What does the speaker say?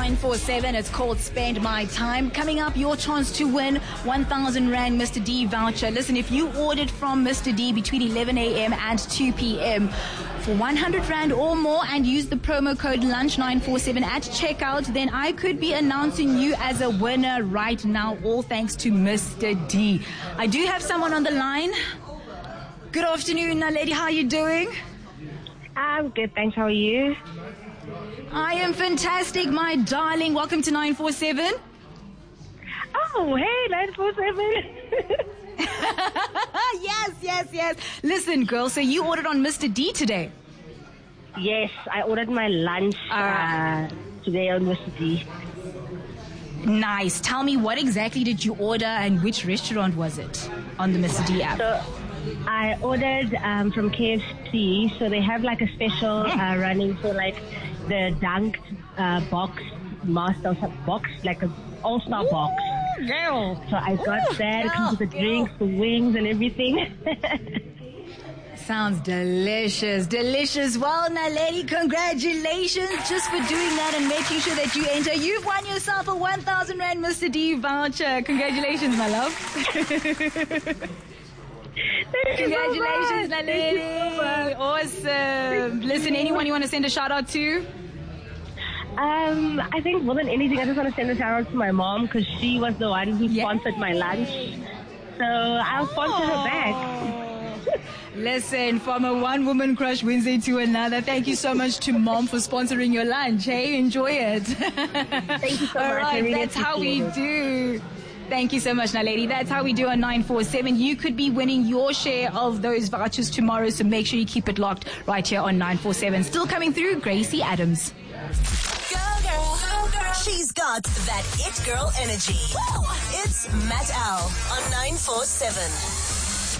947. It's called Spend My Time. Coming up, your chance to win 1,000 Rand Mr. D voucher. Listen, if you ordered from Mr. D between 11 a.m. and 2 p.m. for 100 Rand or more and use the promo code LUNCH947 at checkout, then I could be announcing you as a winner right now, all thanks to Mr. D. I do have someone on the line. Good afternoon, lady. How are you doing? I'm good, thanks. How are you? I am fantastic, my darling. Welcome to 947. Oh, hey, 947. Yes. Listen, girl, so you ordered on Mr. D today? Yes, I ordered my lunch today on Mr. D. Nice. Tell me, what exactly did you order and which restaurant was it on the Mr. D app? So I ordered from KFC, so they have like a special running for like the dunked box, master box, like an all-star box. Girl. So I got that. It comes with the drinks, the wings, and everything. Sounds delicious. Well, now, lady, congratulations just for doing that and making sure that you enter. You've won yourself a 1,000 Rand Mr. D voucher. Congratulations, my love. Congratulations, my lady. Awesome. Listen, anyone you want to send a shout out to? I think more than anything, I just want to send a shout out to my mom because she was the one who sponsored my lunch. So I'll sponsor her back. Listen, from a one-woman crush Wednesday to another, thank you so much to Mom for sponsoring your lunch. Hey, enjoy it. Thank you so much. All right, really that's how we do. Thank you so much, now, lady. That's how we do on 947. You could be winning your share of those vouchers tomorrow, so make sure you keep it locked right here on 947. Still coming through, Gracie Adams. Go girl. She's got that it girl energy. It's Matt L on 947.